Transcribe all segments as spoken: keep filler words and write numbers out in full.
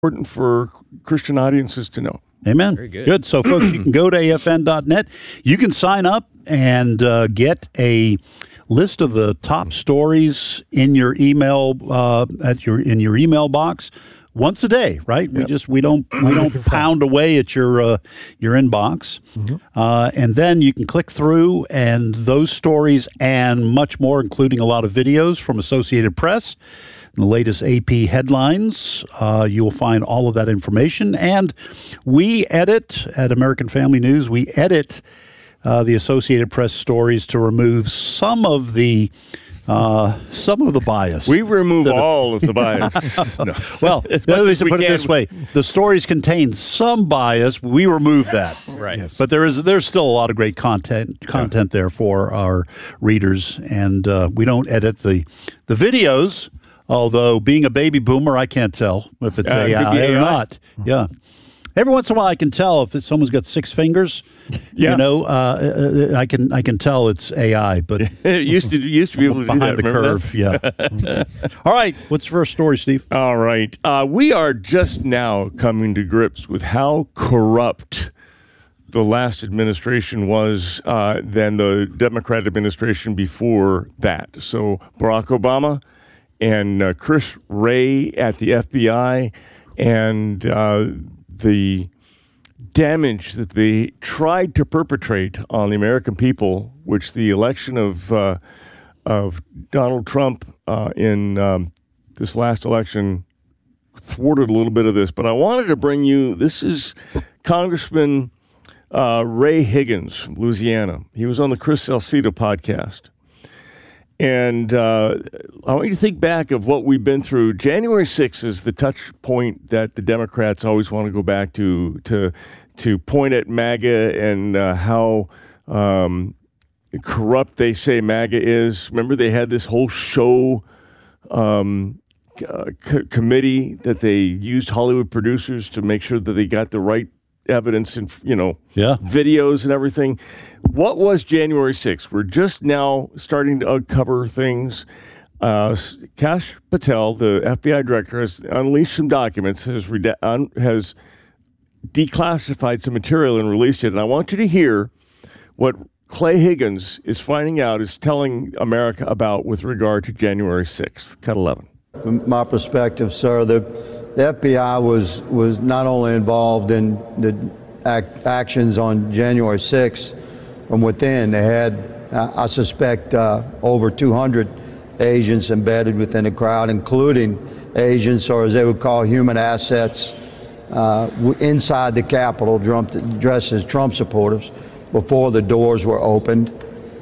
important for Christian audiences to know. Amen. Very good. Good. So, folks, you can go to A F N dot net. You can sign up and uh, get a list of the top stories in your email uh, at your in your email box once a day. Right? Yep. We just we don't we don't pound away at your uh, your inbox, mm-hmm. uh, and then you can click through, and those stories and much more, including a lot of videos from Associated Press. The latest A P headlines, uh, you will find all of that information. And we edit, at American Family News, we edit uh, the Associated Press stories to remove some of the uh, some of the bias. We remove the, all of the bias. No. Well, let me put it this way. The stories contain some bias. We remove that. Right. Yes. But there is there's still a lot of great content content there for our readers. And uh, we don't edit the the videos. Although, being a baby boomer, I can't tell if it's uh, A I, A I or not. Yeah. Every once in a while, I can tell if someone's got six fingers. Yeah. You know, uh, I can I can tell it's A I. But it used to used to be able to do behind that. the curve. Yeah. All right. What's the first story, Steve? All right. Uh, we are just now coming to grips with how corrupt the last administration was uh, than the Democrat administration before that. So Barack Obama and uh, Chris Wray at the F B I, and uh, the damage that they tried to perpetrate on the American people, which the election of uh, of Donald Trump uh, in um, this last election thwarted a little bit of this. But I wanted to bring you, this is Congressman uh, Ray Higgins from Louisiana. He was on the Chris Salcedo podcast. And uh, I want you to think back of what we've been through. January sixth is the touch point that the Democrats always want to go back to, to, to point at MAGA and uh, how um, corrupt they say MAGA is. Remember, they had this whole show um, uh, c- committee that they used Hollywood producers to make sure that they got the right evidence and, you know, yeah. videos and everything. What was January sixth? We're just now starting to uncover things. Uh, Kash Patel, the F B I director, has unleashed some documents, has, reda- un- has declassified some material and released it. And I want you to hear what Clay Higgins is finding out, is telling America about with regard to January sixth. Cut eleven. From my perspective, sir, the, the F B I was, was not only involved in the act, actions on January sixth from within. They had, uh, I suspect, uh, over two hundred agents embedded within the crowd, including agents, or as they would call human assets, uh, inside the Capitol, dressed as Trump supporters, before the doors were opened.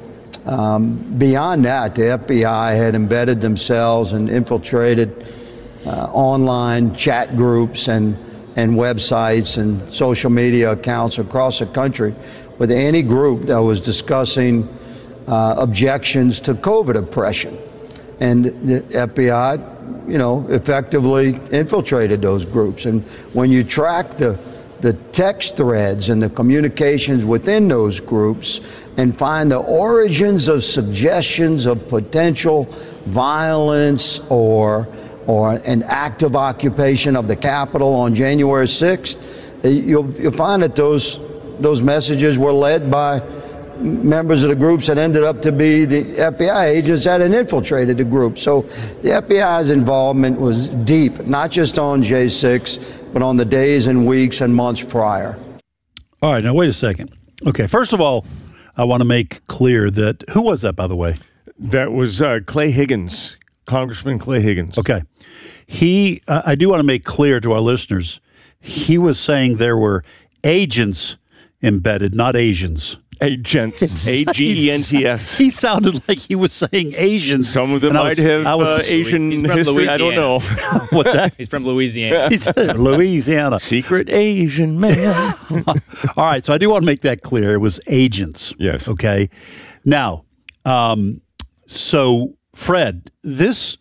Um, beyond that, the F B I had embedded themselves and infiltrated uh, online chat groups and, and websites and social media accounts across the country with any group that was discussing uh, objections to COVID oppression. And the F B I, you know, effectively infiltrated those groups. And when you track the the text threads and the communications within those groups and find the origins of suggestions of potential violence or or an active occupation of the Capitol on January sixth, you'll, you'll find that those those messages were led by members of the groups that ended up to be the F B I agents that had infiltrated the group. So the F B I's involvement was deep, not just on J six, but on the days and weeks and months prior. All right, now wait a second. Okay, first of all, I want to make clear that, who was that, by the way? That was uh, Clay Higgins, Congressman Clay Higgins. Okay. He, uh, I do want to make clear to our listeners, he was saying there were agents embedded, not Asians. Agents, A G E N T S. He sounded like he was saying Asians. Some of them might was, have uh, Asian history. Louisiana. I don't know. What's that? He's from Louisiana. He's Louisiana. Secret Asian man. All right, so I do want to make that clear. It was agents. Yes. Okay. Now, um, so Fred, this,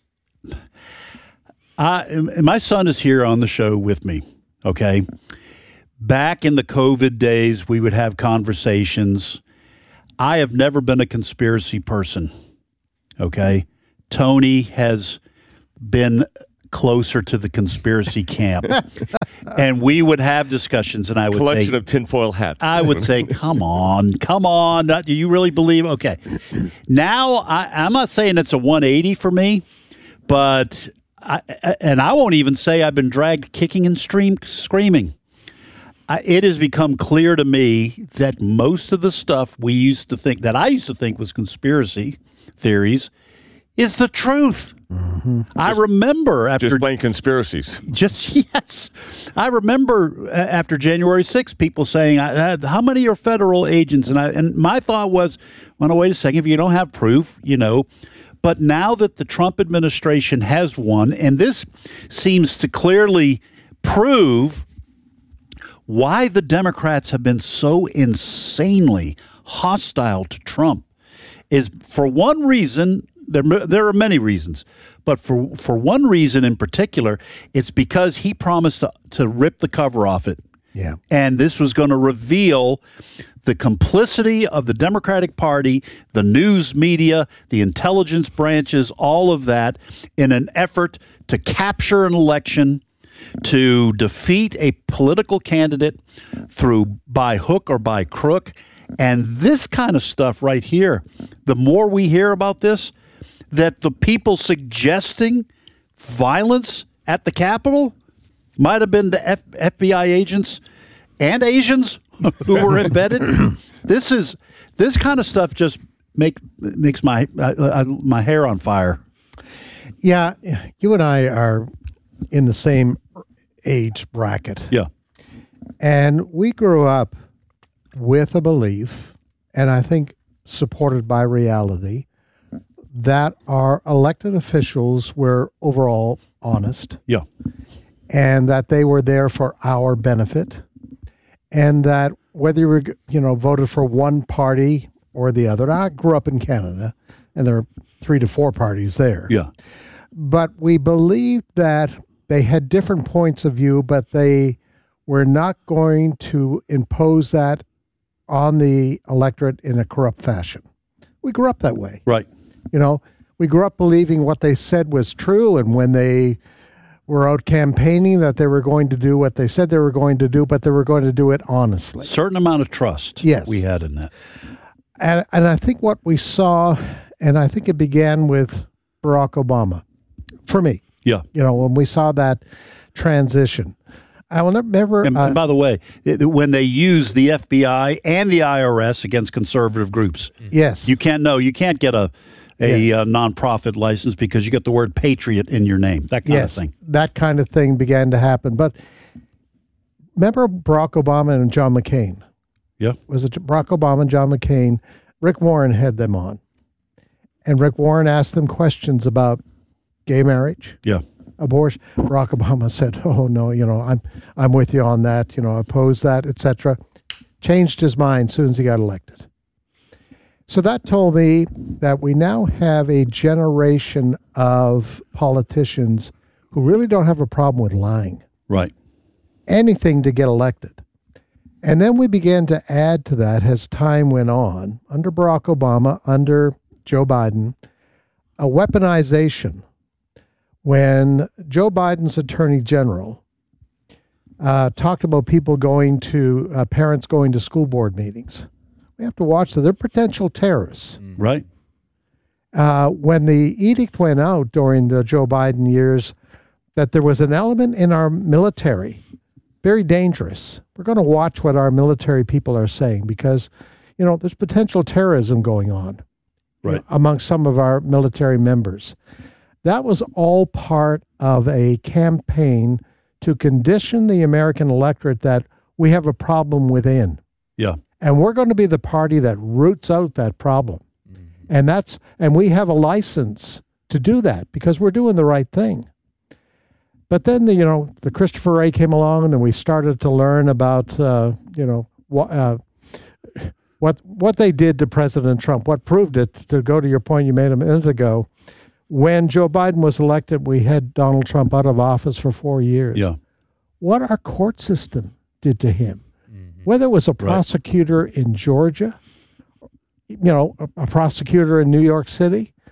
I, my son is here on the show with me. Okay. Back in the COVID days, we would have conversations. I have never been a conspiracy person, okay? Tony has been closer to the conspiracy camp. And we would have discussions, and I would Collection say, of tinfoil hats. I would say, come on, come on. Not- Do you really believe? Okay. Now, I, I'm not saying it's a one eighty for me, but, I, and I won't even say I've been dragged kicking and stream, screaming. I, it has become clear to me that most of the stuff we used to think, that I used to think was conspiracy theories, is the truth. Mm-hmm. I just, remember after just plain conspiracies. Just yes, I remember after January sixth, people saying, "How many are federal agents?" And I and my thought was, "Well, no, wait a second. If you don't have proof, you know." But now that the Trump administration has one, and this seems to clearly prove why the Democrats have been so insanely hostile to Trump, is for one reason. There, there are many reasons, but for for one reason in particular, it's because he promised to, to rip the cover off it. Yeah. And this was going to reveal the complicity of the Democratic Party, the news media, the intelligence branches, all of that in an effort to capture an election, to defeat a political candidate through by hook or by crook. And this kind of stuff right here, the more we hear about this, that the people suggesting violence at the Capitol might have been the F- FBI agents and Asians who were embedded. This is this kind of stuff just make makes my uh, uh, my hair on fire. Yeah, you and I are in the same age bracket. Yeah, and we grew up with a belief, and I think supported by reality, that our elected officials were overall honest. Yeah. And that they were there for our benefit. And that whether you were, you know, voted for one party or the other. I grew up in Canada, and there are three to four parties there. Yeah. But we believed that they had different points of view, but they were not going to impose that on the electorate in a corrupt fashion. We grew up that way. Right. You know, we grew up believing what they said was true, and when they were out campaigning that they were going to do what they said they were going to do, but they were going to do it honestly. Certain amount of trust yes. we had in that. And, and I think what we saw, and I think it began with Barack Obama, for me. Yeah. You know, when we saw that transition. I will never. And, uh, and by the way, it, when they use the F B I and the I R S against conservative groups, yes, you can't know you can't get a a yes. uh, nonprofit license because you get the word patriot in your name. That kind yes, of thing. That kind of thing began to happen. But remember Barack Obama and John McCain? Yeah, was it Barack Obama and John McCain? Rick Warren had them on, and Rick Warren asked them questions about gay marriage. Yeah. Abortion. Barack Obama said, "Oh no, you know, I'm I'm with you on that. You know, oppose that, et cetera" Changed his mind as soon as he got elected. So that told me that we now have a generation of politicians who really don't have a problem with lying. Right. Anything to get elected. And then we began to add to that as time went on, under Barack Obama, under Joe Biden, a weaponization. When Joe Biden's attorney general uh, talked about people going to, uh, parents going to school board meetings, we have to watch that. They're potential terrorists. Right. Uh, when the edict went out during the Joe Biden years that there was an element in our military, very dangerous. We're going to watch what our military people are saying because, you know, there's potential terrorism going on right. you know, among some of our military members. That was all part of a campaign to condition the American electorate that we have a problem within. Yeah. And we're going to be the party that roots out that problem. Mm-hmm. And that's and we have a license to do that because we're doing the right thing. But then, the, you know, the Christopher Wray came along and then we started to learn about, uh, you know, wh- uh, what what they did to President Trump, what proved it, to go to your point you made a minute ago. When Joe Biden was elected, we had Donald Trump out of office for four years. Yeah. What our court system did to him, mm-hmm. whether it was a prosecutor right. in Georgia, you know, a, a prosecutor in New York City,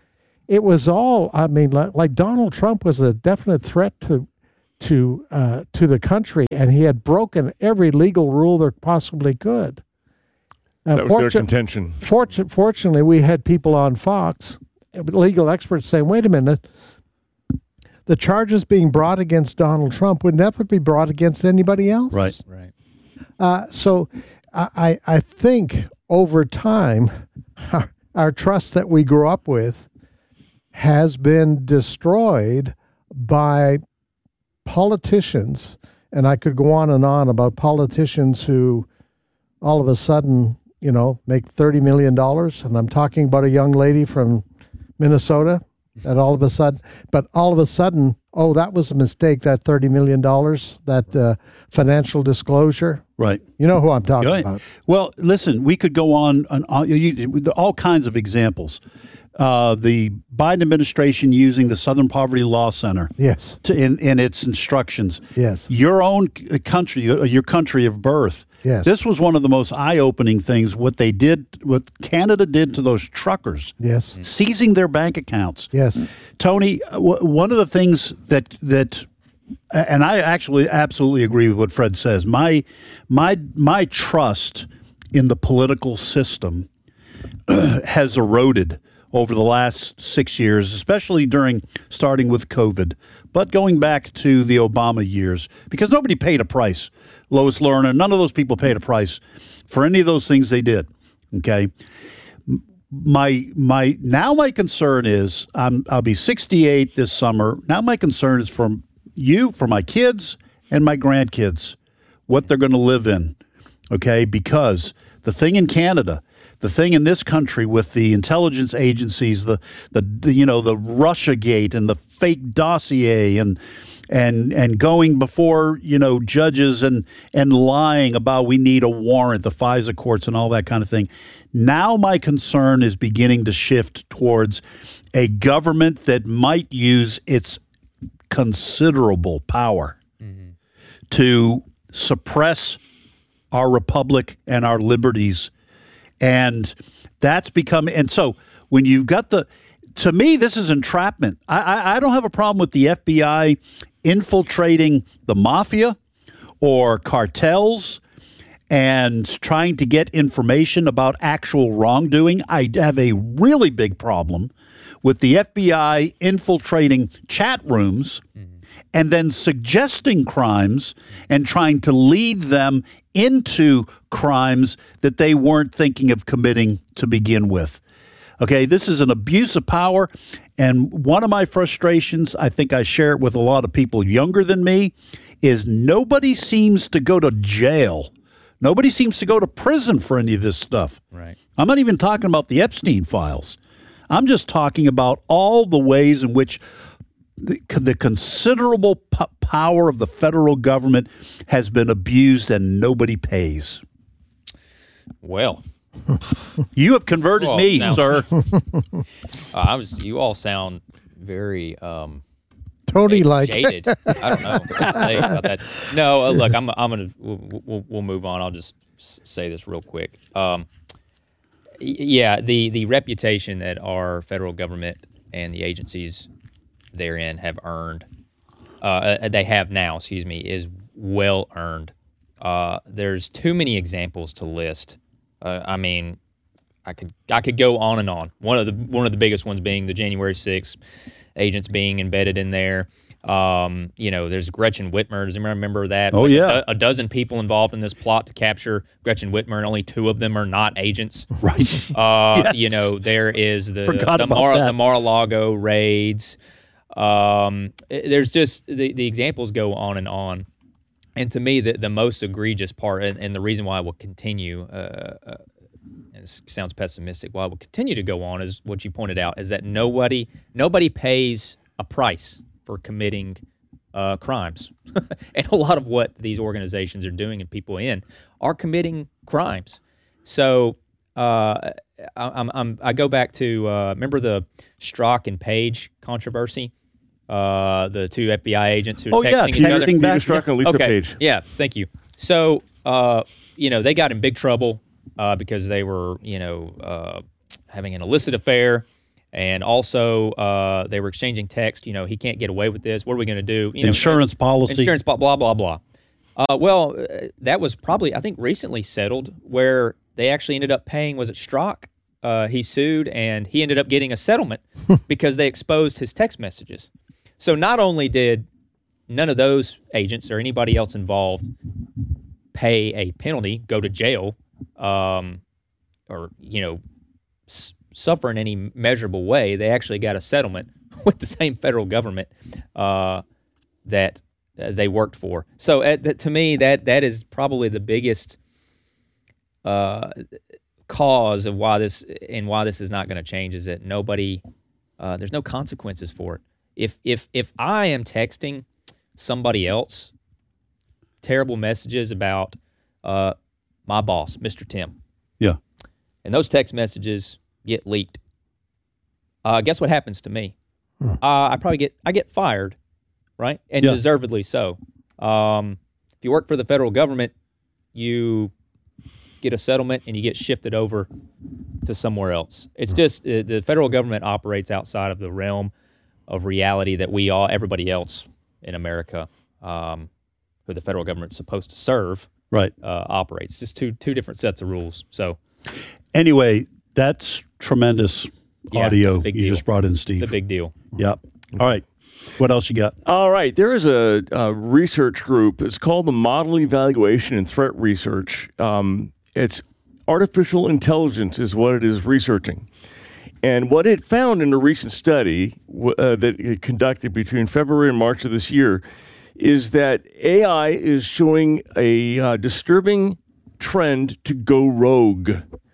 it was all, I mean, like, like Donald Trump was a definite threat to to uh, to the country, and he had broken every legal rule there possibly could. Uh, that was fortune- their contention. Fortune- fortunately, we had people on Fox, legal experts, saying, wait a minute, the charges being brought against Donald Trump would never be brought against anybody else. Right. Right. Uh, so I, I think over time, our, our trust that we grew up with has been destroyed by politicians. And I could go on and on about politicians who all of a sudden, you know, make thirty million dollars. And I'm talking about a young lady from Minnesota that all of a sudden, but all of a sudden, oh, that was a mistake, that thirty million dollars, that uh, financial disclosure. Right. You know who I'm talking Right. about. Well, listen, we could go on, on, on you, with all kinds of examples. Uh, the Biden administration using the Southern Poverty Law Center Yes. to, in, in its instructions. Yes. Your own c- country, uh, your country of birth. Yes. This was one of the most eye-opening things, what they did, what Canada did to those truckers, Yes. seizing their bank accounts. Yes. Tony, w- one of the things that that, and I actually absolutely agree with what Fred says. My my my trust in the political system has eroded over the last six years, especially during starting with COVID, but going back to the Obama years, because nobody paid a price. Lois Lerner, none of those people paid a price for any of those things they did. Okay. My my now my concern is I'm I'll be sixty-eight this summer. Now my concern is for you, for my kids and my grandkids, what they're going to live in. Okay, because the thing in Canada, the thing in this country with the intelligence agencies, the the, the you know the Russiagate and the fake dossier and and and going before you know judges and and lying about we need a warrant, the FISA courts and all that kind of thing. Now my concern is beginning to shift towards a government that might use its considerable power mm-hmm. to suppress our republic and our liberties. And that's become, and so when you've got the, to me, this is entrapment. I, I, I don't have a problem with the F B I infiltrating the mafia or cartels and trying to get information about actual wrongdoing. I have a really big problem with the F B I infiltrating chat rooms mm-hmm. and then suggesting crimes and trying to lead them into crimes that they weren't thinking of committing to begin with. Okay, this is an abuse of power, and one of my frustrations, I think I share it with a lot of people younger than me, is nobody seems to go to jail. Nobody seems to go to prison for any of this stuff. Right. I'm not even talking about the Epstein files. I'm just talking about all the ways in which the, the considerable p- power of the federal government has been abused and nobody pays. Well, you have converted well, me, now, sir. uh, I was. You all sound very um, Tony like jaded. I don't know what to say about that. No, uh, look, I'm. I'm gonna. We'll, we'll, we'll move on. I'll just s- say this real quick. Um, yeah, the the reputation that our federal government and the agencies therein have earned, uh, they have now, excuse me, is well earned. Uh, there's too many examples to list. Uh, I mean, I could I could go on and on. One of the one of the biggest ones being the January sixth agents being embedded in there. Um, you know, there's Gretchen Whitmer. Does anyone remember that? Oh, Like yeah. A, a dozen people involved in this plot to capture Gretchen Whitmer, and only two of them are not agents. Right. Uh, Yes. You know, there is the Forgot the, about Mar- that. the Mar-a-Lago raids. Um, it- there's just the, the examples go on and on. And to me, the, the most egregious part, and, and the reason why I will continue, uh, uh, and this sounds pessimistic, why I will continue to go on is what you pointed out, is that nobody nobody pays a price for committing uh, crimes. And a lot of what these organizations are doing and people in are committing crimes. So uh, I, I'm, I'm, I go back to, uh, remember the Strzok and Page controversy? Uh, the two F B I agents who Oh, were yeah, texting each other. connecting back. Peter Strzok and Lisa okay. Page. Yeah, thank you. So, uh, you know, they got in big trouble uh, because they were, you know, uh, having an illicit affair. And also, uh, they were exchanging text. You know, he can't get away with this. What are we going to do? You know, Insurance policy. Insurance, blah, blah, blah, blah. Uh, well, uh, that was probably, I think, recently settled where they actually ended up paying, was it Strzok? Uh, he sued, and he ended up getting a settlement because they exposed his text messages. So not only did none of those agents or anybody else involved pay a penalty, go to jail, um, or, you know, s- suffer in any measurable way, they actually got a settlement with the same federal government uh, that uh, they worked for. So uh, th- to me, that that is probably the biggest uh, cause of why this and why this is not going to change is that nobody, uh, there's no consequences for it. If if if I am texting somebody else terrible messages about uh, my boss, Mister Tim, Yeah. and those text messages get leaked, uh, guess what happens to me? Hmm. Uh, I probably get I get fired, right? And Yeah. deservedly so. Um, if you work for the federal government, you get a settlement and you get shifted over to somewhere else. It's just uh, the federal government operates outside of the realm of reality that we all, everybody else in America, um, who the federal government's supposed to serve, Right. uh, operates. Just two two different sets of rules. So Anyway, that's tremendous Yeah, audio big you deal. just brought in, Steve. it's a big deal. Yep. All right. What else you got? All right. There is a, a research group. It's called the Model Evaluation and Threat Research. Um, it's artificial intelligence is what it is researching. And what it found in a recent study uh, that it conducted between February and March of this year is that A I is showing a uh, disturbing trend to go rogue.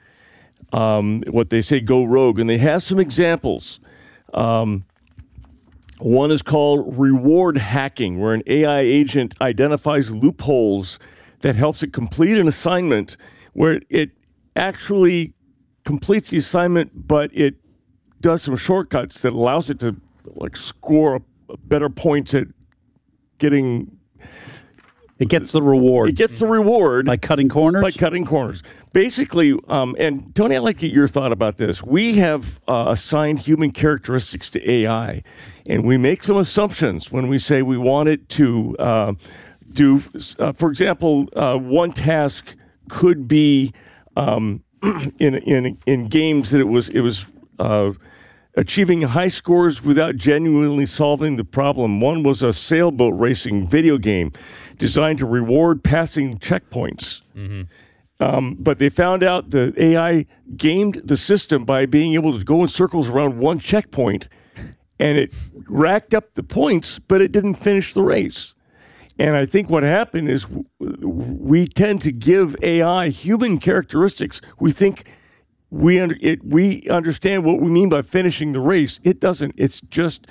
Um, what they say, go rogue. And they have some examples. Um, one is called reward hacking, where an A I agent identifies loopholes that helps it complete an assignment where it actually completes the assignment, but it does some shortcuts that allows it to like score a, a better points at getting. It gets the reward It gets the reward by cutting corners. by cutting corners. Basically, um, and Tony, I'd like to get your thought about this. We have uh, assigned human characteristics to A I, and we make some assumptions when we say we want it to uh, do, uh, for example, uh, one task could be um, in in in games that it was it was uh, achieving high scores without genuinely solving the problem. One was a sailboat racing video game designed to reward passing checkpoints. Mm-hmm. Um, but they found out the A I gamed the system by being able to go in circles around one checkpoint, and it racked up the points, but it didn't finish the race. And I think what happened is w- we tend to give A I human characteristics. We think we under, it, we understand what we mean by finishing the race. It doesn't. It's just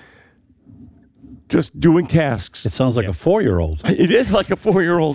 just doing tasks. It sounds like a four-year-old. It is like a four-year-old.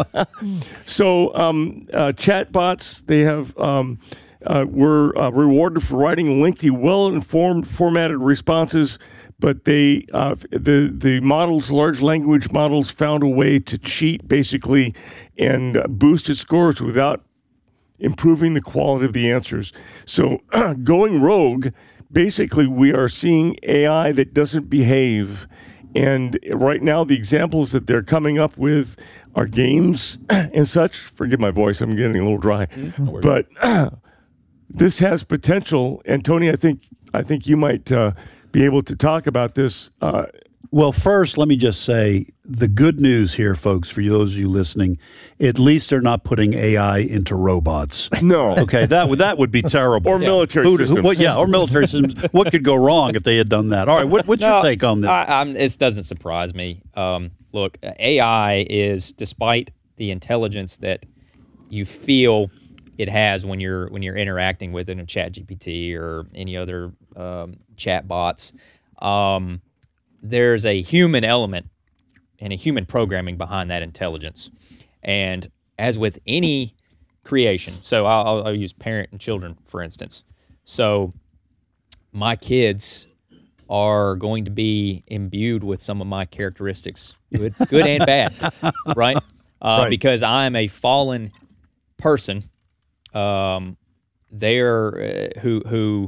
So um, uh, chatbots, they have um, uh, were uh, rewarded for writing lengthy, well-informed, formatted responses, but they uh, the the models, large language models, found a way to cheat basically and uh, boost its scores without improving the quality of the answers. So going rogue, basically, we are seeing A I that doesn't behave. And right now, the examples that they're coming up with are games and such. Forgive my voice; I'm getting a little dry. Mm-hmm. But this has potential. And Tony, I think I think you might uh, be able to talk about this. Uh, Well, first, let me just say the good news here, folks, for those of you listening, at least they're not putting A I into robots. no, Okay, that would that would be terrible. or military Who- who- systems. what- yeah, or military systems. What could go wrong if they had done that? All right, what, what's your No, take on this? I, I'm, this doesn't surprise me. Um, look, A I is, despite the intelligence that you feel it has when you're when you're interacting with it in ChatGPT or any other um, chat bots, um, there's a human element and a human programming behind that intelligence. And as with any creation, so I'll, I'll use parent and children, for instance. So my kids are going to be imbued with some of my characteristics, good, good and bad, right? Uh, Right. Because I'm a fallen person. Um, they're uh, who who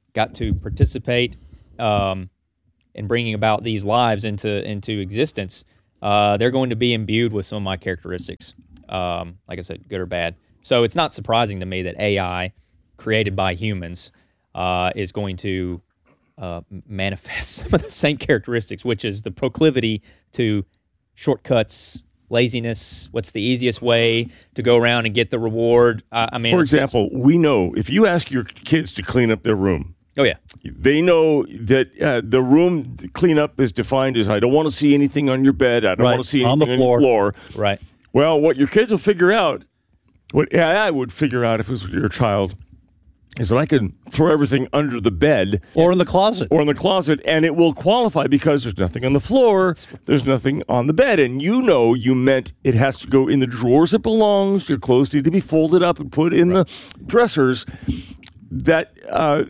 got to participate um, in bringing about these lives into into existence, uh, they're going to be imbued with some of my characteristics. Um, like I said, good or bad. So it's not surprising to me that A I, created by humans, uh, is going to uh, manifest some of the same characteristics, which is the proclivity to shortcuts, laziness. What's the easiest way to go around and get the reward? Uh, I mean, for example, just, we know if you ask your kids to clean up their room, oh yeah, they know that uh, the room cleanup is defined as I don't want to see anything on your bed, I don't right. want to see anything on the floor. on your floor. Right. Well, what your kids will figure out, what A I would figure out if it was your child, is that I can throw everything under the bed. Or in the closet. Or in the closet, and it will qualify because there's nothing on the floor, there's nothing on the bed. And you know you meant it has to go in the drawers it belongs, your clothes need to be folded up and put in right. the dressers. That uh,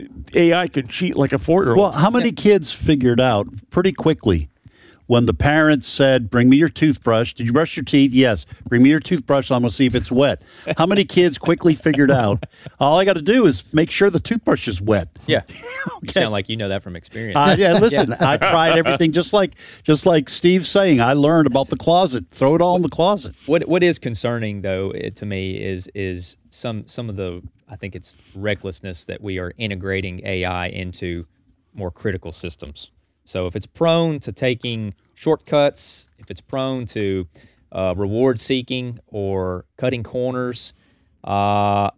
A I can cheat like a four-year-old. Well, how many kids figured out pretty quickly when the parents said, bring me your toothbrush. Did you brush your teeth? Yes. Bring me your toothbrush. I'm going to see if it's wet. How many kids quickly figured out, all I got to do is make sure the toothbrush is wet? Yeah. Okay. You sound like you know that from experience. Uh, yeah, listen, yeah. I tried everything just like just like Steve's saying. I learned about the closet. Throw it all in the closet. What What is concerning, though, to me is is some some of the, I think it's recklessness that we are integrating A I into more critical systems. So if it's prone to taking shortcuts, if it's prone to uh, reward seeking or cutting corners, uh,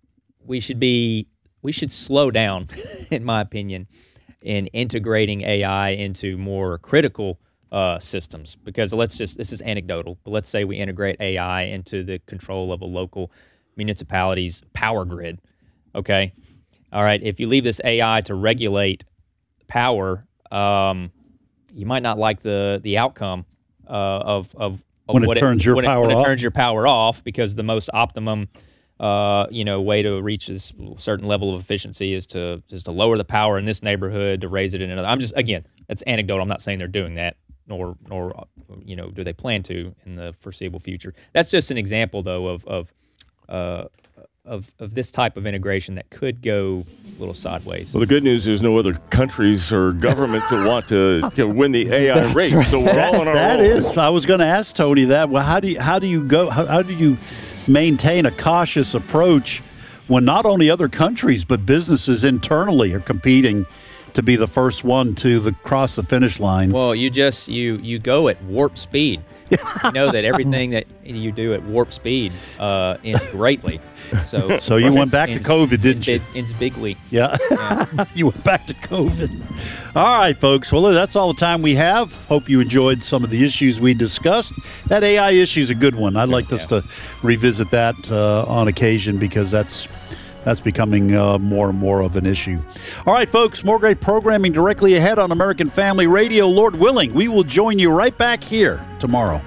we should be we should slow down, in my opinion, in integrating A I into more critical uh, systems. Because let's just this is anecdotal, but let's say we integrate A I into the control of a local municipality's power grid. Okay, all right. If you leave this A I to regulate power, Um, you might not like the the outcome uh, of of, of when what it turns it, your when power it, when off. it turns your power off, because the most optimum uh, you know way to reach this certain level of efficiency is to just to lower the power in this neighborhood to raise it in another. I'm just again, it's anecdotal. I'm not saying they're doing that, nor nor you know do they plan to in the foreseeable future. That's just an example though of of uh, of of this type of integration that could go a little sideways. Well, the good news is no other countries or governments that want to, to win the A I race. Right. So we're that, all on our That own. is, I was going to ask Tony that. Well, how do you, how do you go? How, how do you maintain a cautious approach when not only other countries but businesses internally are competing to be the first one to the cross the finish line? Well, you just you you go at warp speed. You know that everything that you do at warp speed uh, ends greatly. So, so you went back ends, to COVID, didn't you? Ends bigly. Yeah, yeah. You went back to COVID. All right, folks. Well, that's all the time we have. Hope you enjoyed some of the issues we discussed. That A I issue is a good one. I'd like us yeah. to revisit that uh, on occasion because that's That's becoming uh, more and more of an issue. All right, folks, more great programming directly ahead on American Family Radio. Lord willing, we will join you right back here tomorrow.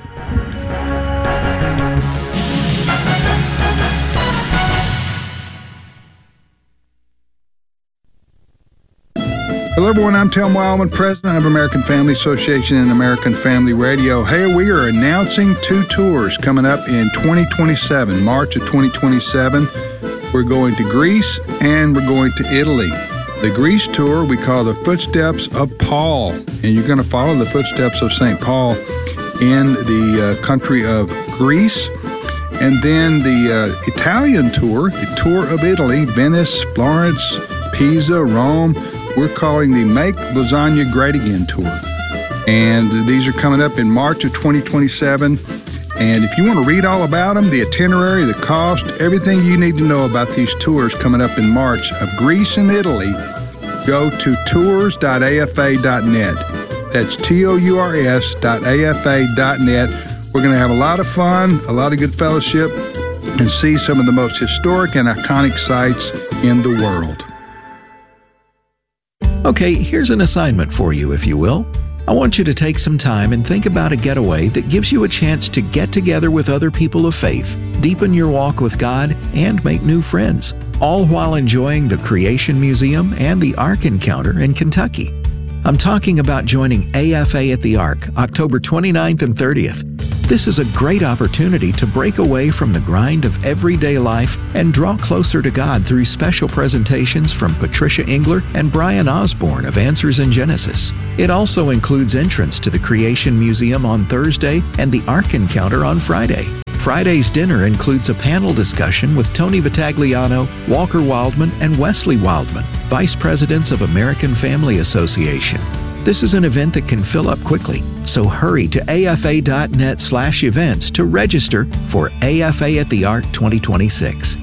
Hello, everyone. I'm Tel Wildman, president of American Family Association and American Family Radio. Hey, we are announcing two tours coming up in twenty twenty-seven, March of twenty twenty-seven. We're going to Greece and we're going to Italy. The Greece tour we call the Footsteps of Paul, and you're going to follow the footsteps of Saint Paul in the uh, country of Greece. And then the uh, Italian tour, the tour of Italy, Venice, Florence, Pisa, Rome. We're calling the Make Lasagna Great Again tour. And these are coming up in March of twenty twenty-seven. And if you want to read all about them, the itinerary, the cost, everything you need to know about these tours coming up in March of Greece and Italy, go to tours dot a f a dot net. That's T O U R S dot A F A dot net. We're going to have a lot of fun, a lot of good fellowship, and see some of the most historic and iconic sites in the world. Okay, here's an assignment for you, if you will. I want you to take some time and think about a getaway that gives you a chance to get together with other people of faith, deepen your walk with God, and make new friends, all while enjoying the Creation Museum and the Ark Encounter in Kentucky. I'm talking about joining A F A at the Ark, October twenty-ninth and thirtieth. This is a great opportunity to break away from the grind of everyday life and draw closer to God through special presentations from Patricia Engler and Brian Osborne of Answers in Genesis. It also includes entrance to the Creation Museum on Thursday and the Ark Encounter on Friday. Friday's dinner includes a panel discussion with Tony Vitagliano, Walker Wildman, and Wesley Wildman, Vice Presidents of American Family Association. This is an event that can fill up quickly, so hurry to afa.net slash events to register for A F A at the Ark twenty twenty-six.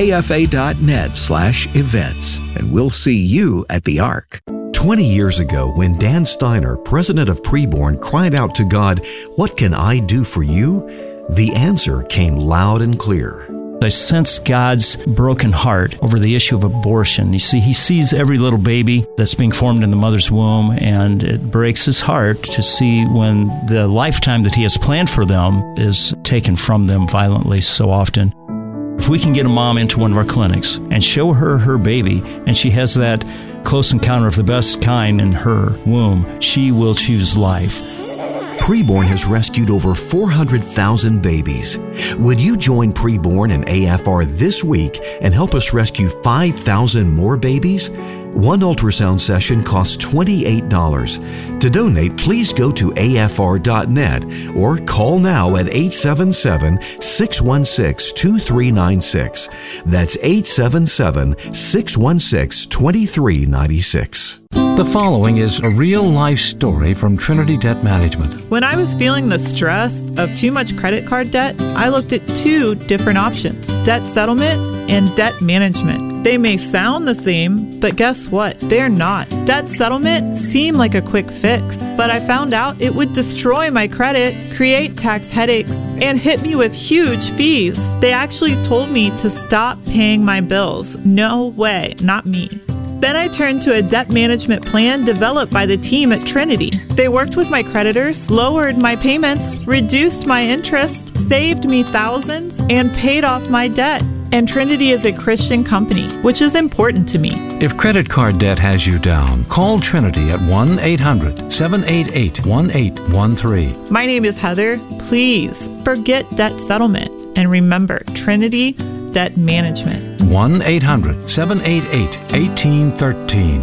afa.net slash events, and we'll see you at the Ark. twenty years ago, when Dan Steiner, president of Preborn, cried out to God, "What can I do for you?" the answer came loud and clear. I sensed God's broken heart over the issue of abortion. You see, he sees every little baby that's being formed in the mother's womb, and it breaks his heart to see when the lifetime that he has planned for them is taken from them violently so often. If we can get a mom into one of our clinics and show her her baby, and she has that close encounter of the best kind in her womb, she will choose life. Preborn has rescued over four hundred thousand babies. Would you join Preborn and A F R this week and help us rescue five thousand more babies? One ultrasound session costs twenty-eight dollars. To donate, please go to A F R dot net or call now at eight seven seven, six one six, two three nine six. That's eight seven seven, six one six, two three nine six. The following is a real-life story from Trinity Debt Management. When I was feeling the stress of too much credit card debt, I looked at two different options: debt settlement and debt management. They may sound the same, but guess what? They're not. Debt settlement seemed like a quick fix, but I found out it would destroy my credit, create tax headaches, and hit me with huge fees. They actually told me to stop paying my bills. No way, not me. Then I turned to a debt management plan developed by the team at Trinity. They worked with my creditors, lowered my payments, reduced my interest, saved me thousands, and paid off my debt. And Trinity is a Christian company, which is important to me. If credit card debt has you down, call Trinity at one eight hundred, seven eight eight, one eight one three. My name is Heather. Please forget debt settlement and remember Trinity Debt Management. one eight hundred, seven eight eight, one eight one three.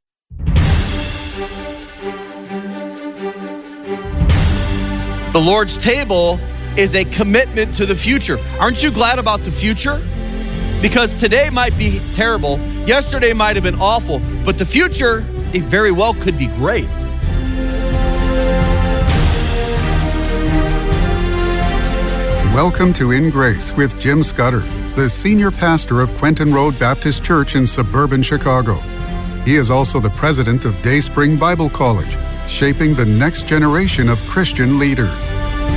The Lord's table is a commitment to the future. Aren't you glad about the future? Because today might be terrible, yesterday might have been awful, but the future, it very well could be great. Welcome to In Grace with Jim Scudder, the senior pastor of Quentin Road Baptist Church in suburban Chicago. He is also the president of Dayspring Bible College, shaping the next generation of Christian leaders.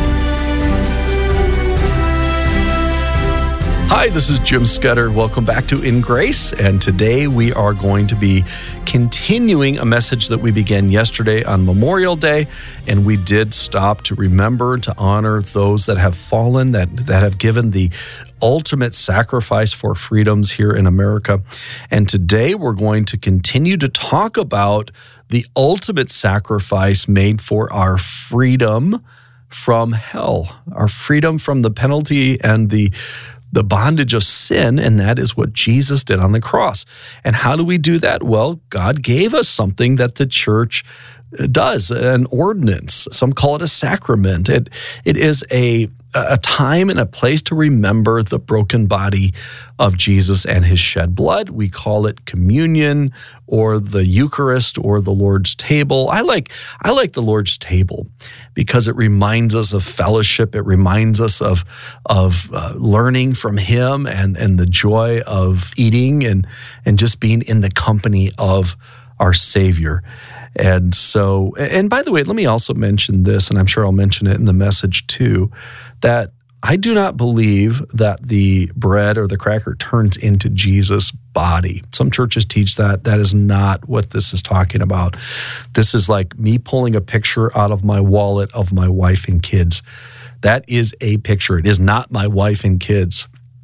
Hi, this is Jim Scudder. Welcome back to In Grace, and today we are going to be continuing a message that we began yesterday on Memorial Day, and we did stop to remember, to honor those that have fallen, that, that have given the ultimate sacrifice for freedoms here in America. And today we're going to continue to talk about the ultimate sacrifice made for our freedom from hell, our freedom from the penalty and the the bondage of sin, and that is what Jesus did on the cross. And how do we do that? Well, God gave us something that the church does, an ordinance. Some call it a sacrament. It, it is a, a time and a place to remember the broken body of Jesus and his shed blood. We call it communion or the Eucharist or the Lord's table. I like, I like the Lord's table because it reminds us of fellowship. It reminds us of, of uh, learning from him and, and the joy of eating and, and just being in the company of our Savior. And so, and by the way, let me also mention this, and I'm sure I'll mention it in the message too, that I do not believe that the bread or the cracker turns into Jesus' body. Some churches teach that. That is not what this is talking about. This is like me pulling a picture out of my wallet of my wife and kids. That is a picture. It is not my wife and kids.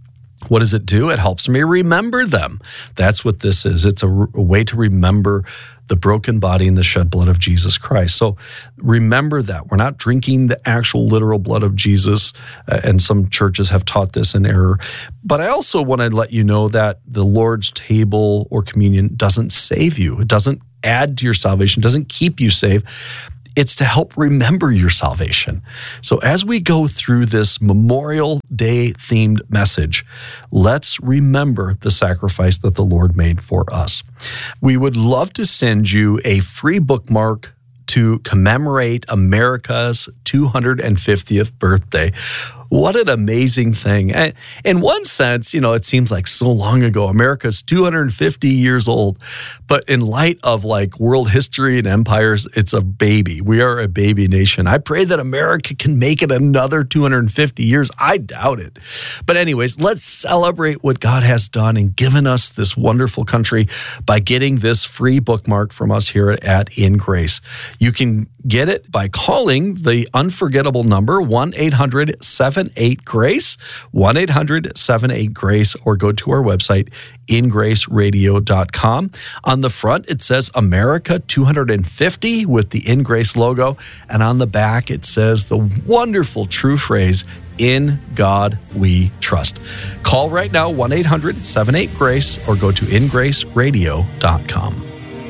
What does it do? It helps me remember them. That's what this is. It's a, a way to remember the broken body and the shed blood of Jesus Christ. So remember that. We're not drinking the actual literal blood of Jesus, uh, and some churches have taught this in error. But I also want to let you know that the Lord's table or communion doesn't save you. It doesn't add to your salvation, doesn't keep you safe. It's to help remember your salvation. So as we go through this Memorial Day themed message, let's remember the sacrifice that the Lord made for us. We would love to send you a free bookmark to commemorate America's two hundred fiftieth birthday. What an amazing thing. And in one sense, you know, it seems like so long ago. America's two hundred fifty years old. But in light of like world history and empires, it's a baby. We are a baby nation. I pray that America can make it another two hundred fifty years. I doubt it. But anyways, let's celebrate what God has done and given us this wonderful country by getting this free bookmark from us here at In Grace. You can get it by calling the unforgettable number, one eight hundred seven eight GRACE, one eight hundred seven eight GRACE, or go to our website, in grace radio dot com. On the front, it says America two hundred fifty with the In Grace logo, and on the back, it says the wonderful true phrase, in God we trust. Call right now, one eight hundred seven eight GRACE, or go to in grace radio dot com.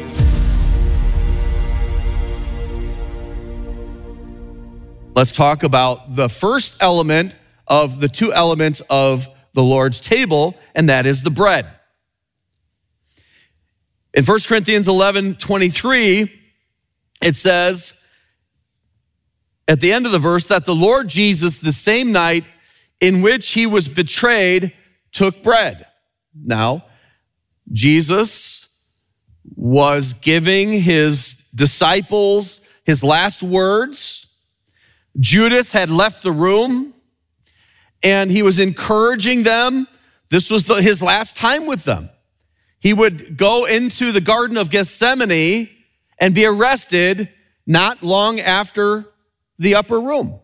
Let's talk about the first element of the two elements of the Lord's table, and that is the bread. In First Corinthians eleven twenty-three, it says at the end of the verse that the Lord Jesus, the same night in which he was betrayed, took bread. Now, Jesus was giving his disciples his last words. Judas had left the room, and he was encouraging them. This was the, his last time with them. He would go into the Garden of Gethsemane and be arrested not long after the upper room.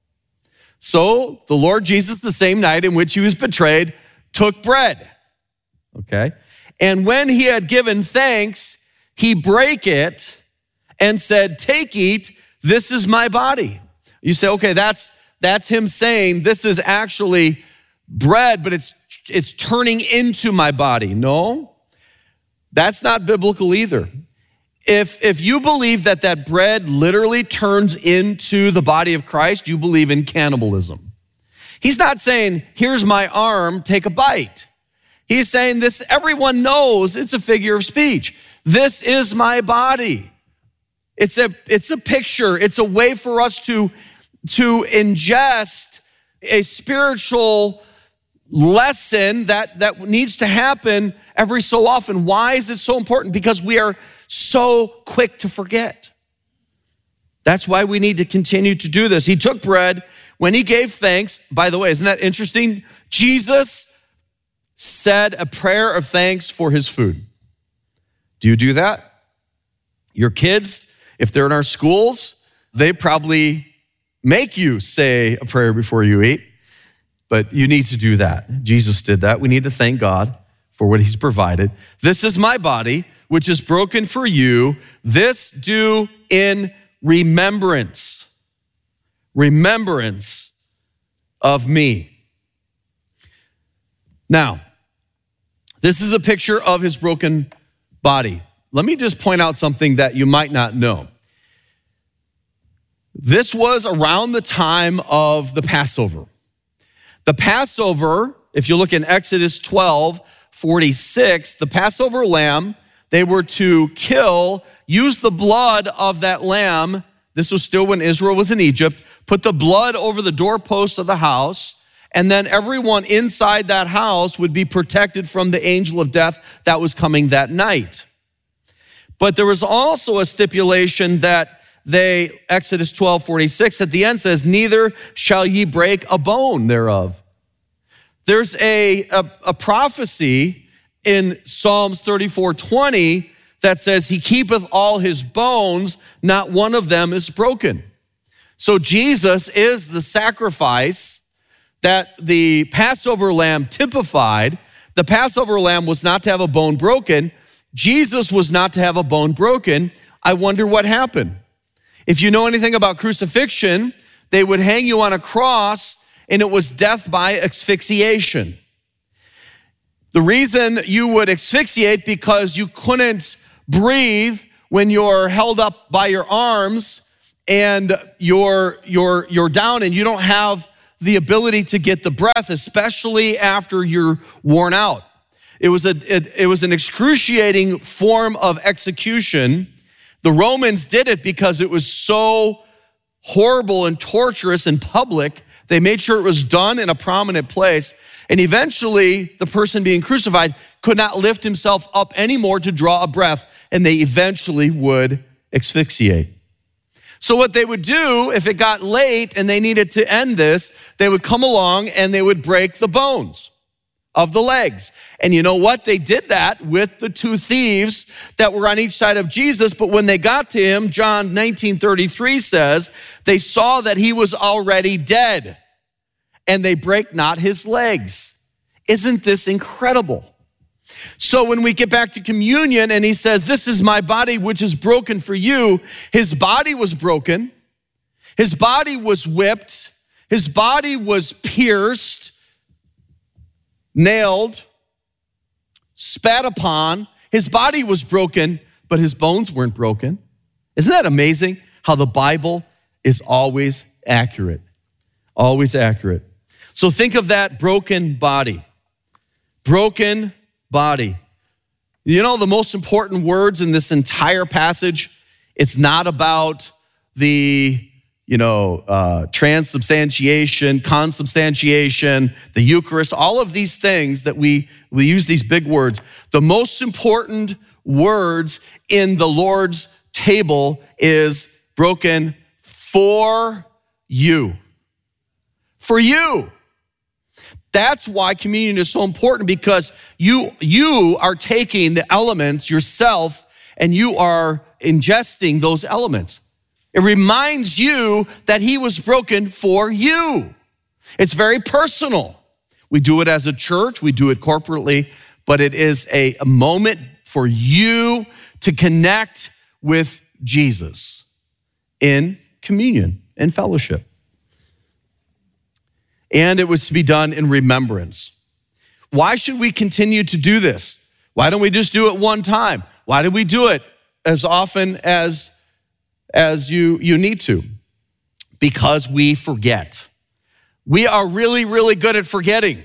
So the Lord Jesus, the same night in which he was betrayed, took bread. Okay? And when he had given thanks, he brake it and said, "Take, eat, this is my body." You say, okay, that's that's him saying this is actually bread, but it's it's turning into my body. No, that's not biblical either. If if you believe that that bread literally turns into the body of Christ, you believe in cannibalism. He's not saying, here's my arm, take a bite. He's saying this, everyone knows it's a figure of speech. This is my body. It's a it's a picture. It's a way for us to to ingest a spiritual lesson that, that needs to happen every so often. Why is it so important? Because we are so quick to forget. That's why we need to continue to do this. He took bread when he gave thanks. By the way, isn't that interesting? Jesus said a prayer of thanks for his food. Do you do that? Your kids, if they're in our schools, they probably make you say a prayer before you eat, but you need to do that. Jesus did that. We need to thank God for what he's provided. This is my body, which is broken for you. This do in remembrance, remembrance of me. Now, this is a picture of his broken body. Let me just point out something that you might not know. This was around the time of the Passover. The Passover, if you look in Exodus twelve forty-six, the Passover lamb, they were to kill, use the blood of that lamb. This was still when Israel was in Egypt. Put the blood over the doorpost of the house, and then everyone inside that house would be protected from the angel of death that was coming that night. But there was also a stipulation that they, Exodus twelve forty-six at the end says, neither shall ye break a bone thereof. There's a, a, a prophecy in Psalms thirty-four twenty that says, he keepeth all his bones, not one of them is broken. So Jesus is the sacrifice that the Passover lamb typified. The Passover lamb was not to have a bone broken. Jesus was not to have a bone broken. I wonder what happened. If you know anything about crucifixion, they would hang you on a cross, and it was death by asphyxiation. The reason you would asphyxiate because you couldn't breathe when you're held up by your arms and you're, you're, you're down and you don't have the ability to get the breath, especially after you're worn out. It was, a, it, it was an excruciating form of execution. The Romans did it because it was so horrible and torturous in public. They made sure it was done in a prominent place. And eventually, the person being crucified could not lift himself up anymore to draw a breath, and they eventually would asphyxiate. So what they would do, if it got late and they needed to end this, they would come along and they would break the bones of the legs. And you know what? They did that with the two thieves that were on each side of Jesus, but when they got to him, John nineteen thirty-three says, they saw that he was already dead, and they break not his legs. Isn't this incredible? So when we get back to communion and he says, this is my body which is broken for you, his body was broken, his body was whipped, his body was pierced, nailed, spat upon, his body was broken, but his bones weren't broken. Isn't that amazing how the Bible is always accurate? Always accurate. So think of that broken body. Broken body. You know the most important words in this entire passage? It's not about the, you know, uh, transubstantiation, consubstantiation, the Eucharist, all of these things that we, we use these big words. The most important words in the Lord's table is broken for you. For you. That's why communion is so important, because you, you are taking the elements yourself and you are ingesting those elements. It reminds you that he was broken for you. It's very personal. We do it as a church, we do it corporately, but it is a, a moment for you to connect with Jesus in communion and fellowship. And it was to be done in remembrance. Why should we continue to do this? Why don't we just do it one time? Why do we do it as often as, as you, you need to? Because we forget. We are really, really good at forgetting.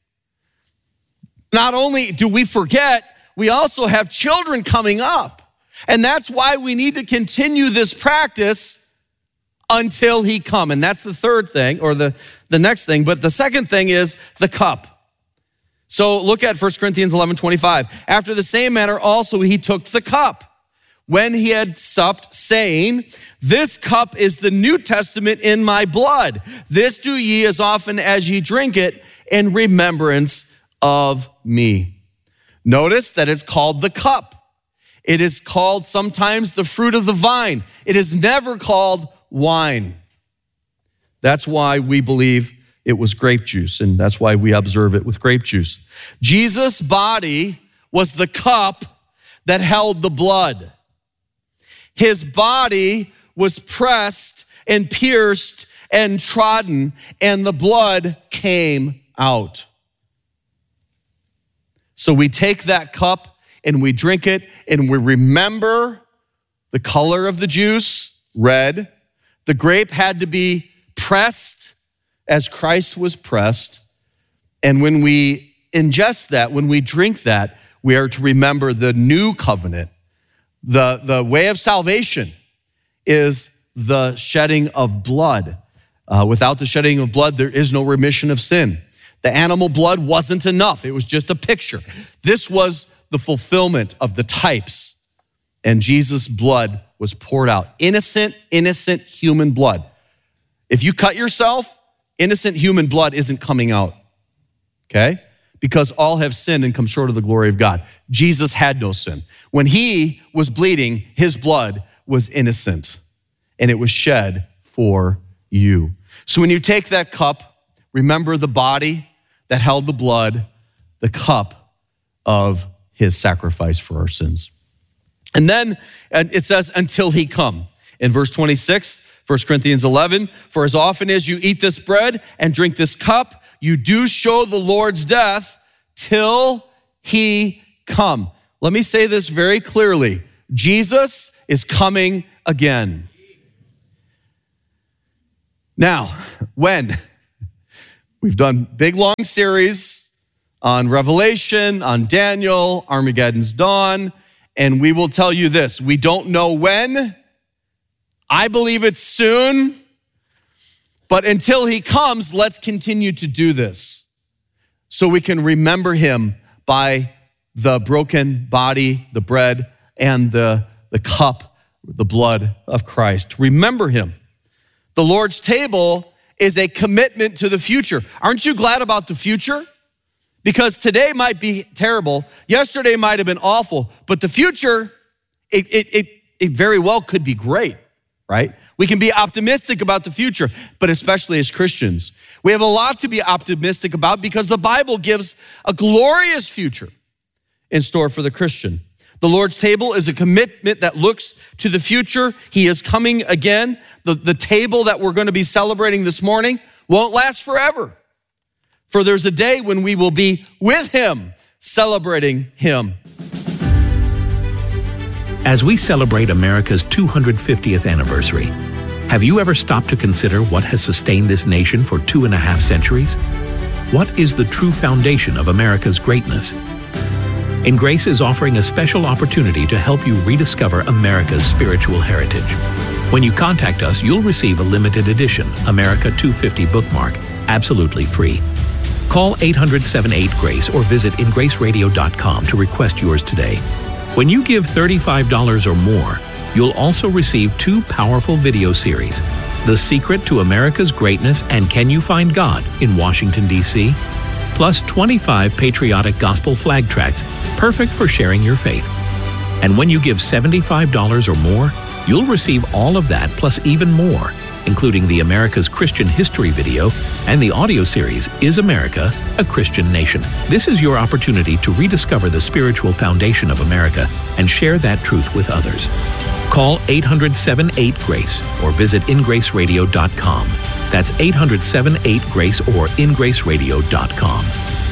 Not only do we forget, we also have children coming up. And that's why we need to continue this practice until he come. And that's the third thing, or the, the next thing. But the second thing is the cup. So look at First Corinthians eleven twenty-five. After the same manner also he took the cup when he had supped, saying, this cup is the New Testament in my blood. This do ye as often as ye drink it in remembrance of me. Notice that it's called the cup. It is called sometimes the fruit of the vine. It is never called wine. That's why we believe it was grape juice, and that's why we observe it with grape juice. Jesus' body was the cup that held the blood. His body was pressed and pierced and trodden, and the blood came out. So we take that cup and we drink it, and we remember the color of the juice, red. The grape had to be pressed as Christ was pressed. And when we ingest that, when we drink that, we are to remember the new covenant. The, the way of salvation is the shedding of blood. Uh, without the shedding of blood, there is no remission of sin. The animal blood wasn't enough. It was just a picture. This was the fulfillment of the types. And Jesus' blood was poured out. Innocent, innocent human blood. If you cut yourself, innocent human blood isn't coming out, okay? Because all have sinned and come short of the glory of God. Jesus had no sin. When he was bleeding, his blood was innocent, and it was shed for you. So when you take that cup, remember the body that held the blood, the cup of his sacrifice for our sins. And then it says, until he come. In verse twenty-six, First Corinthians eleven, for as often as you eat this bread and drink this cup, you do show the Lord's death till he come. Let me say this very clearly. Jesus is coming again. Now, when? We've done big, long series on Revelation, on Daniel, Armageddon's dawn, and we will tell you this. We don't know when. I believe it's soon. But until he comes, let's continue to do this so we can remember him by the broken body, the bread, and the, the cup, the blood of Christ. Remember him. The Lord's table is a commitment to the future. Aren't you glad about the future? Because today might be terrible, yesterday might have been awful, but the future, it, it, it, it very well could be great, right? We can be optimistic about the future, but especially as Christians. We have a lot to be optimistic about because the Bible gives a glorious future in store for the Christian. The Lord's table is a commitment that looks to the future. He is coming again. The, the table that we're going to be celebrating this morning won't last forever. For there's a day when we will be with him, celebrating him. As we celebrate America's two hundred fiftieth anniversary, have you ever stopped to consider what has sustained this nation for two and a half centuries? What is the true foundation of America's greatness? In Grace is offering a special opportunity to help you rediscover America's spiritual heritage. When you contact us, you'll receive a limited edition America two fifty bookmark, absolutely free. Call eight hundred, seven eight, GRACE or visit in grace radio dot com to request yours today. When you give thirty-five dollars or more, you'll also receive two powerful video series, The Secret to America's Greatness and Can You Find God in Washington, D C, plus twenty-five patriotic gospel flag tracts, perfect for sharing your faith. And when you give seventy-five dollars or more, you'll receive all of that plus even more, including the America's Christian History video and the audio series, Is America a Christian Nation? This is your opportunity to rediscover the spiritual foundation of America and share that truth with others. Call eight hundred, seven eight, GRACE or visit in grace radio dot com. That's eight hundred, seven eight, GRACE or in grace radio dot com.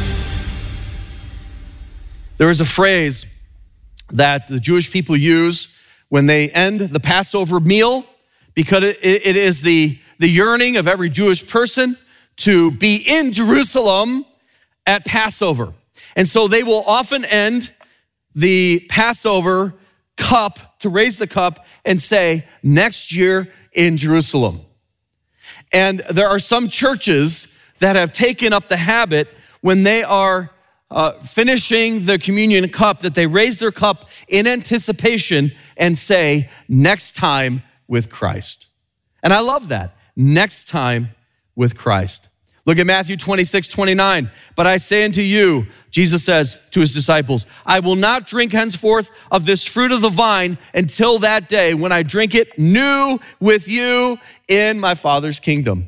There is a phrase that the Jewish people use when they end the Passover meal, because it, it is the, the yearning of every Jewish person to be in Jerusalem at Passover. And so they will often end the Passover cup, to raise the cup and say, next year in Jerusalem. And there are some churches that have taken up the habit when they are uh, finishing the communion cup, that they raise their cup in anticipation and say, next time with Christ. And I love that. Next time with Christ. Look at Matthew twenty-six, twenty-nine. But I say unto you, Jesus says to his disciples, I will not drink henceforth of this fruit of the vine until that day when I drink it new with you in my Father's kingdom.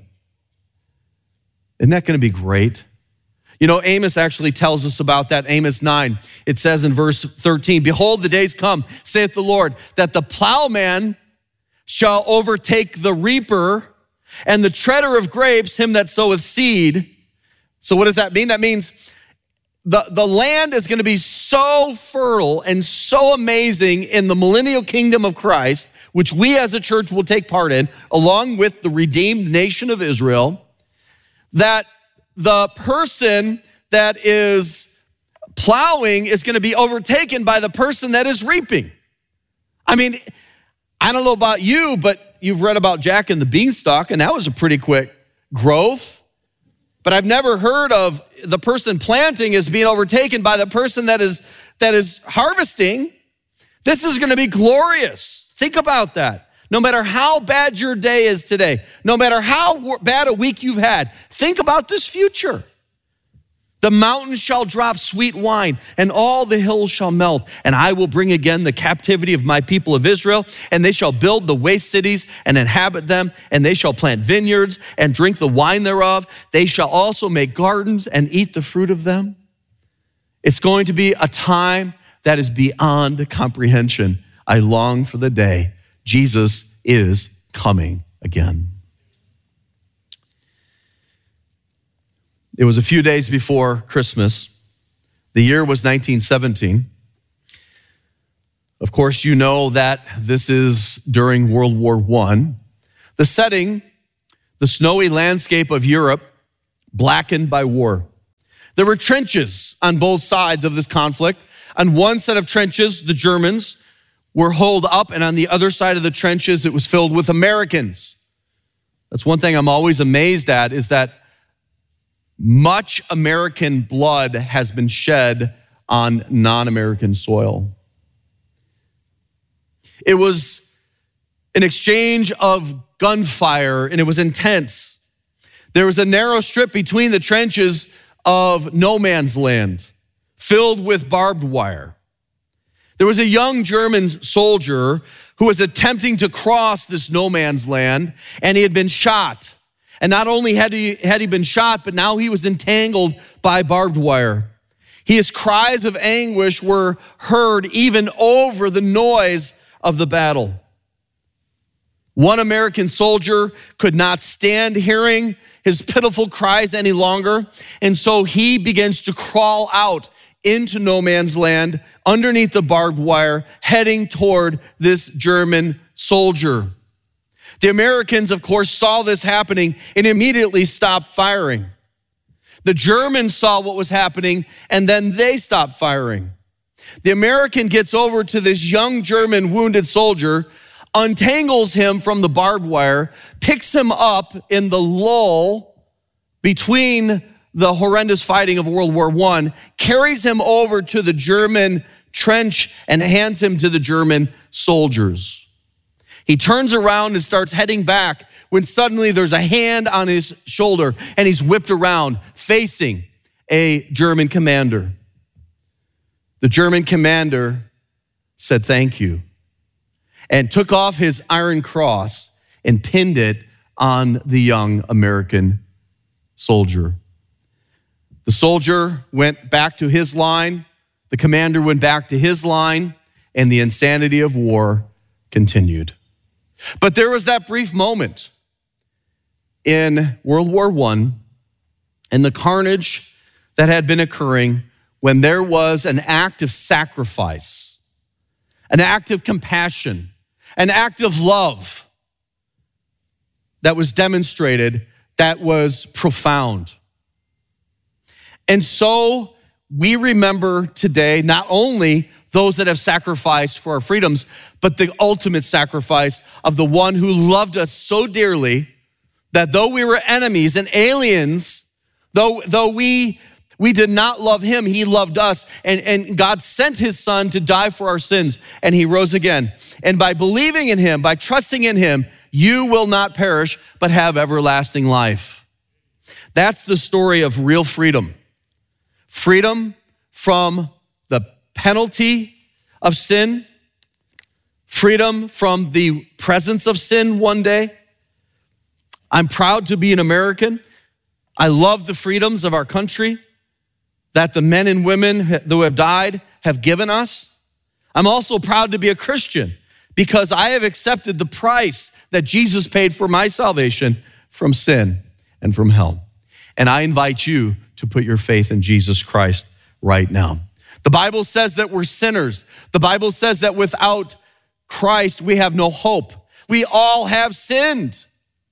Isn't that going to be great? You know, Amos actually tells us about that. Amos nine, it says in verse thirteen, behold, the days come, saith the Lord, that the plowman shall overtake the reaper, and the treader of grapes, him that soweth seed. So what does that mean? That means the, the land is going to be so fertile and so amazing in the millennial kingdom of Christ, which we as a church will take part in, along with the redeemed nation of Israel, that the person that is plowing is going to be overtaken by the person that is reaping. I mean, I don't know about you, but you've read about Jack and the Beanstalk, and that was a pretty quick growth. But I've never heard of the person planting is being overtaken by the person that is that is harvesting. This is going to be glorious. Think about that. No matter how bad your day is today, no matter how bad a week you've had, think about this future. The mountains shall drop sweet wine, and all the hills shall melt. And I will bring again the captivity of my people of Israel, and they shall build the waste cities and inhabit them, and they shall plant vineyards and drink the wine thereof. They shall also make gardens and eat the fruit of them. It's going to be a time that is beyond comprehension. I long for the day Jesus is coming again. It was a few days before Christmas. The year was nineteen seventeen. Of course, you know that this is during World War One. The setting, the snowy landscape of Europe, blackened by war. There were trenches on both sides of this conflict. On one set of trenches, the Germans were holed up, and on the other side of the trenches, it was filled with Americans. That's one thing I'm always amazed at, is that much American blood has been shed on non-American soil. It was an exchange of gunfire, and it was intense. There was a narrow strip between the trenches of no man's land, filled with barbed wire. There was a young German soldier who was attempting to cross this no man's land, and he had been shot. And not only had he, had he been shot, but now he was entangled by barbed wire. His cries of anguish were heard even over the noise of the battle. One American soldier could not stand hearing his pitiful cries any longer, and so he begins to crawl out into no man's land underneath the barbed wire, heading toward this German soldier. The Americans, of course, saw this happening and immediately stopped firing. The Germans saw what was happening, and then they stopped firing. The American gets over to this young German wounded soldier, untangles him from the barbed wire, picks him up in the lull between the horrendous fighting of World War One, carries him over to the German trench and hands him to the German soldiers. He turns around and starts heading back when suddenly there's a hand on his shoulder and he's whipped around facing a German commander. The German commander said, "Thank you," and took off his iron cross and pinned it on the young American soldier. The soldier went back to his line, the commander went back to his line, and the insanity of war continued. But there was that brief moment in World War One and the carnage that had been occurring when there was an act of sacrifice, an act of compassion, an act of love that was demonstrated that was profound. And so we remember today not only those that have sacrificed for our freedoms, but the ultimate sacrifice of the one who loved us so dearly that though we were enemies and aliens, though, though we, we did not love him, he loved us. And, and God sent his son to die for our sins, and he rose again. And by believing in him, by trusting in him, you will not perish, but have everlasting life. That's the story of real freedom. Freedom from the penalty of sin, freedom from the presence of sin one day. I'm proud to be an American. I love the freedoms of our country that the men and women who have died have given us. I'm also proud to be a Christian because I have accepted the price that Jesus paid for my salvation from sin and from hell. And I invite you to put your faith in Jesus Christ right now. The Bible says that we're sinners. The Bible says that without Christ, we have no hope. We all have sinned.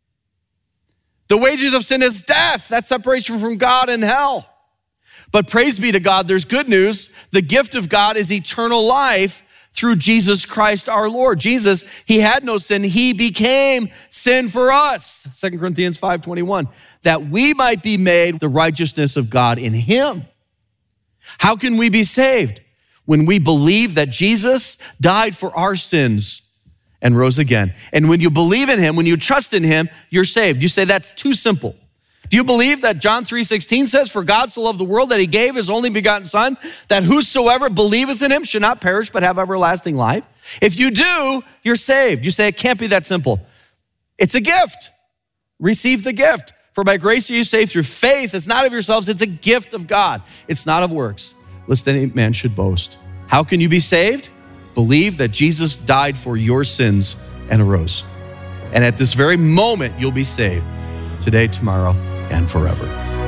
The wages of sin is death. That's separation from God and hell. But praise be to God, there's good news. The gift of God is eternal life through Jesus Christ our Lord. Jesus, he had no sin. He became sin for us. Second Corinthians five twenty-one, that we might be made the righteousness of God in him. How can we be saved? When we believe that Jesus died for our sins and rose again. And when you believe in him, when you trust in him, you're saved. You say that's too simple. Do you believe that John three sixteen says, for God so loved the world that he gave his only begotten son, that whosoever believeth in him should not perish but have everlasting life? If you do, you're saved. You say, it can't be that simple. It's a gift. Receive the gift. For by grace are you saved through faith. It's not of yourselves, it's a gift of God. It's not of works, lest any man should boast. How can you be saved? Believe that Jesus died for your sins and arose. And at this very moment, you'll be saved. Today, tomorrow, and forever.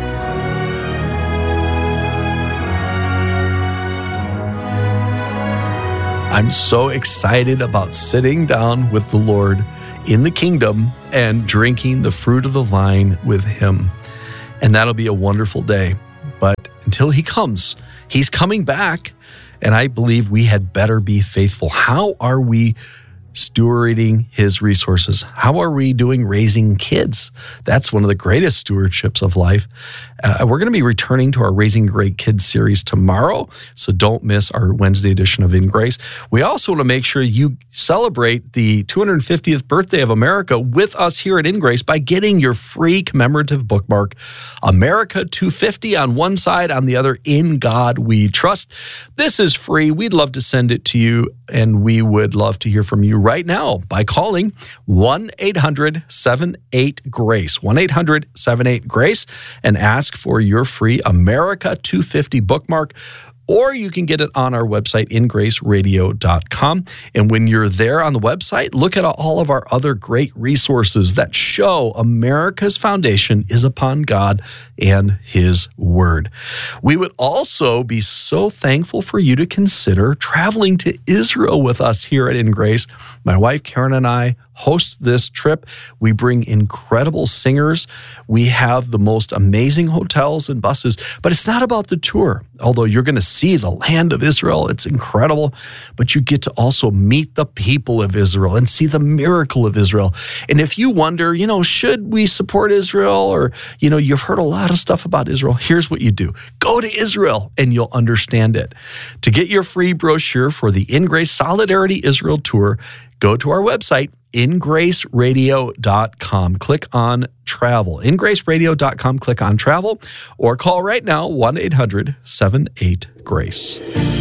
I'm so excited about sitting down with the Lord in the kingdom and drinking the fruit of the vine with him. And that'll be a wonderful day. But until he comes, he's coming back. And I believe we had better be faithful. How are we stewarding his resources? How are we doing raising kids? That's one of the greatest stewardships of life. Uh, we're going to be returning to our Raising Great Kids series tomorrow, so don't miss our Wednesday edition of In Grace. We also want to make sure you celebrate the two hundred fiftieth birthday of America with us here at In Grace by getting your free commemorative bookmark, America two fifty on one side, on the other, In God We Trust. This is free. We'd love to send it to you, and we would love to hear from you right now by calling one eight hundred seven eight GRACE, one eight hundred seven eight GRACE, and ask for your free America two fifty bookmark. Or you can get it on our website, in grace radio dot com. And when you're there on the website, look at all of our other great resources that show America's foundation is upon God and his word. We would also be so thankful for you to consider traveling to Israel with us here at In Grace. My wife, Karen, and I host this trip. We bring incredible singers. We have the most amazing hotels and buses, but it's not about the tour. Although you're going to see the land of Israel, it's incredible, but you get to also meet the people of Israel and see the miracle of Israel. And if you wonder, you know, should we support Israel? Or, you know, you've heard a lot of stuff about Israel. Here's what you do. Go to Israel and you'll understand it. To get your free brochure for the In Grace Solidarity Israel Tour, go to our website, in grace radio dot com. Click on travel. in grace radio dot com, click on travel, or call right now, one eight hundred seven eight GRACE.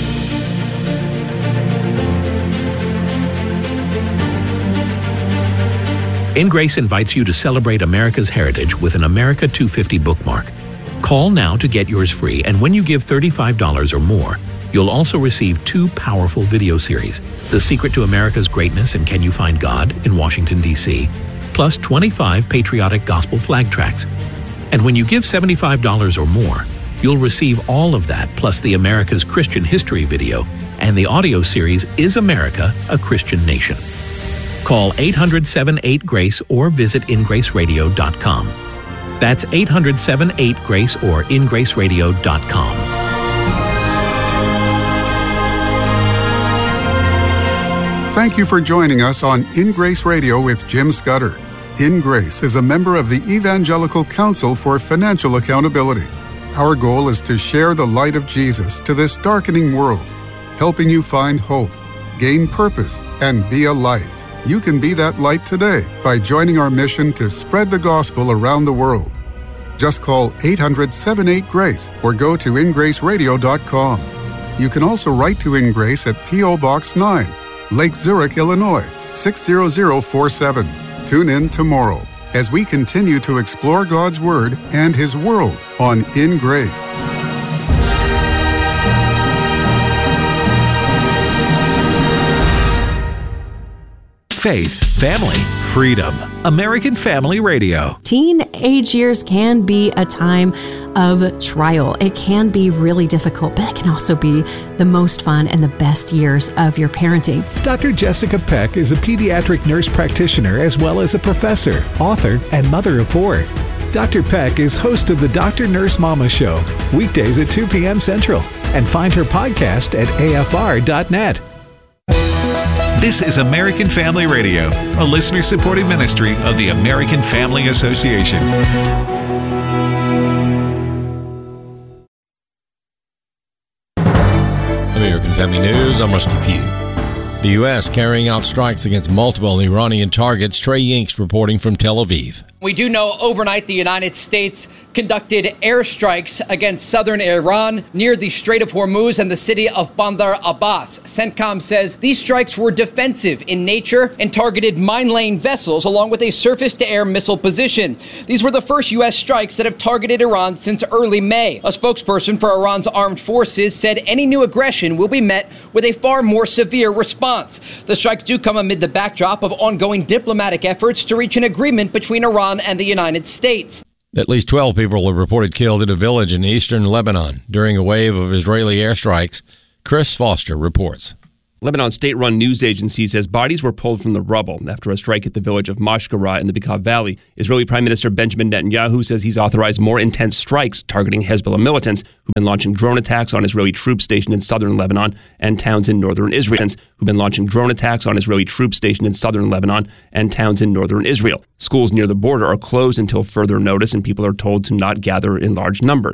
In Grace invites you to celebrate America's heritage with an America two fifty bookmark. Call now to get yours free, and when you give thirty-five dollars or more, you'll also receive two powerful video series, The Secret to America's Greatness and Can You Find God in Washington, D C, plus twenty-five patriotic gospel flag tracks. And when you give seventy-five dollars or more, you'll receive all of that plus the America's Christian History video and the audio series Is America a Christian Nation? Call eight hundred seven eight GRACE or visit in grace radio dot com. That's eight hundred seven eight GRACE or in grace radio dot com. Thank you for joining us on In Grace Radio with Jim Scudder. In Grace is a member of the Evangelical Council for Financial Accountability. Our goal is to share the light of Jesus to this darkening world, helping you find hope, gain purpose, and be a light. You can be that light today by joining our mission to spread the gospel around the world. Just call eight hundred seven eight GRACE or go to in grace radio dot com. You can also write to In Grace at P O Box nine, Lake Zurich, Illinois, six zero zero four seven. Tune in tomorrow as we continue to explore God's Word and His world on In Grace. Faith, family, freedom. American Family Radio. Teenage years can be a time of trial. It can be really difficult, but it can also be the most fun and the best years of your parenting. Doctor Jessica Peck is a pediatric nurse practitioner as well as a professor, author, and mother of four. Doctor Peck is host of the Doctor Nurse Mama Show, weekdays at two p.m. Central, and find her podcast at A F R dot net. This is American Family Radio, a listener-supported ministry of the American Family Association. American Family News, I'm Rusty Pugh. The U S carrying out strikes against multiple Iranian targets. Trey Yinks reporting from Tel Aviv. We do know overnight the United States conducted airstrikes against southern Iran near the Strait of Hormuz and the city of Bandar Abbas. CENTCOM says these strikes were defensive in nature and targeted mine-laying vessels along with a surface-to-air missile position. These were the first U S strikes that have targeted Iran since early May. A spokesperson for Iran's armed forces said any new aggression will be met with a far more severe response. The strikes do come amid the backdrop of ongoing diplomatic efforts to reach an agreement between Iran and the United States. At least twelve people were reported killed in a village in eastern Lebanon during a wave of Israeli airstrikes. Chris Foster reports. Lebanon state-run news agency says bodies were pulled from the rubble after a strike at the village of Mashkara in the Bekaa Valley. Israeli Prime Minister Benjamin Netanyahu says he's authorized more intense strikes targeting Hezbollah militants who've been launching drone attacks on Israeli troops stationed in southern Lebanon and towns in northern Israel. Who've been launching drone attacks on Israeli troops stationed in southern Lebanon and towns in northern Israel. Schools near the border are closed until further notice, and people are told to not gather in large numbers.